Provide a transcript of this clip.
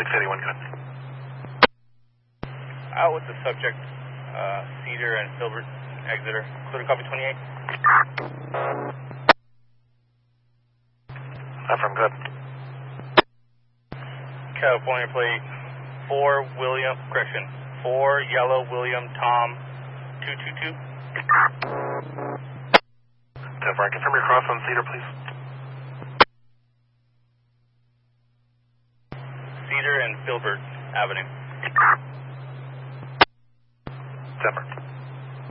681, good. Out with the subject, Cedar and Filbert, Exeter. Clear to copy 28. From good. California plate 4 William, correction, 4 Yellow William Tom 222. 10 Frank, confirm your cross on Cedar, please. Cedar and Filbert Avenue.